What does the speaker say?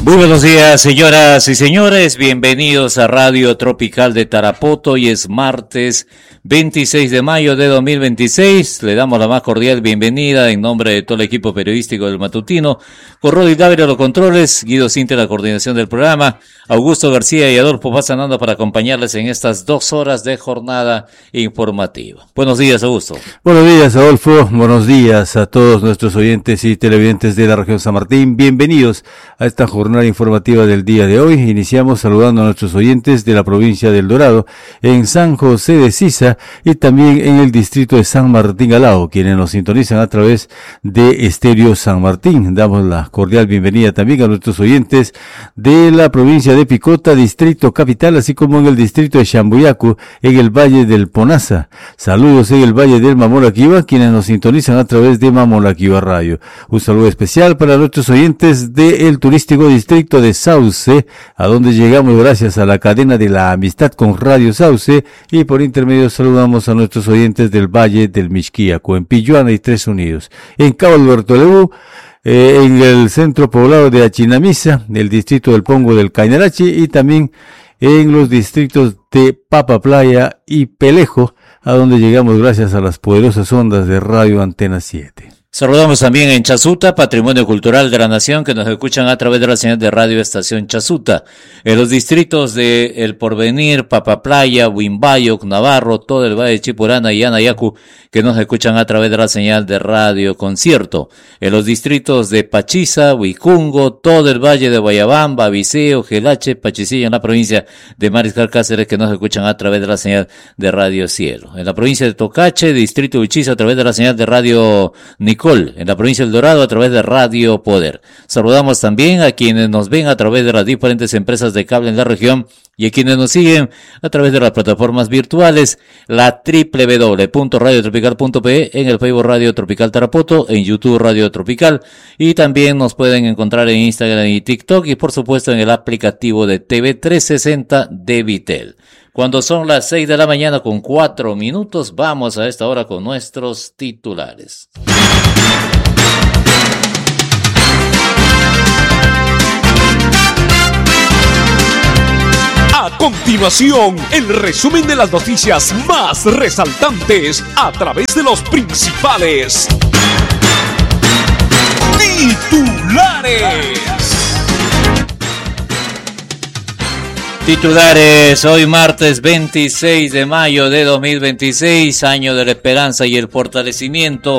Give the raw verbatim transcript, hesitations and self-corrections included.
Muy buenos días, señoras y señores, bienvenidos a Radio Tropical de Tarapoto. Hoy es martes veintiséis de mayo de dos mil veintiséis. Le damos la más cordial bienvenida en nombre de todo el equipo periodístico del Matutino, con Rodi Dávila los controles, Guido Cinta la coordinación del programa, Augusto García y Adolfo Pazanando para acompañarles en estas dos horas de jornada informativa. Buenos días, Augusto. Buenos días, Adolfo. Buenos días a todos nuestros oyentes y televidentes de la región San Martín. Bienvenidos a esta jornada informativa del día de hoy. Iniciamos saludando a nuestros oyentes de la provincia del Dorado, en San José de Sisa y también en el distrito de San Martín Alao, quienes nos sintonizan a través de Estéreo San Martín. Damos la cordial bienvenida también a nuestros oyentes de la provincia de Picota, distrito capital, así como en el distrito de Chambuyacu, en el Valle del Ponaza. Saludos en el Valle del Mamolaquiva, quienes nos sintonizan a través de Mamolaquiva Radio. Un saludo especial para nuestros oyentes del turístico distrito de Sauce, a donde llegamos gracias a la cadena de la amistad con Radio Sauce, y por intermedio saludamos a nuestros oyentes del Valle del Mixquiaco, en Pilluana y Tres Unidos, en Cabo Alberto Leú, eh, en el centro poblado de Achinamisa, el distrito del Pongo del Cainarachi, y también en los distritos de Papa Playa y Pelejo, a donde llegamos gracias a las poderosas ondas de Radio Antena siete. Saludamos también en Chasuta, Patrimonio Cultural de la Nación, que nos escuchan a través de la señal de Radio Estación Chasuta. En los distritos de El Porvenir, Papaplaya, Huimbayo, Navarro, todo el Valle de Chipurana y Anayacu, que nos escuchan a través de la señal de Radio Concierto. En los distritos de Pachiza, Huicungo, todo el Valle de Guayabamba, Viseo, Gelache, Pachicilla, en la provincia de Mariscal Cáceres, que nos escuchan a través de la señal de Radio Cielo. En la provincia de Tocache, distrito de Uchiza, a través de la señal de Radio Nicolás. En la provincia del Dorado a través de Radio Poder. Saludamos también a quienes nos ven a través de las diferentes empresas de cable en la región y a quienes nos siguen a través de las plataformas virtuales, la doble u doble u doble u punto radio tropical punto pe, en el Facebook Radio Tropical Tarapoto, en YouTube Radio Tropical, y también nos pueden encontrar en Instagram y TikTok y por supuesto en el aplicativo de T V trescientos sesenta de Vitel. Cuando son las seis de la mañana con cuatro minutos, vamos a esta hora con nuestros titulares. A continuación, el resumen de las noticias más resaltantes a través de los principales titulares. Titulares, hoy martes veintiséis de mayo de dos mil veintiséis, año de la esperanza y el fortalecimiento.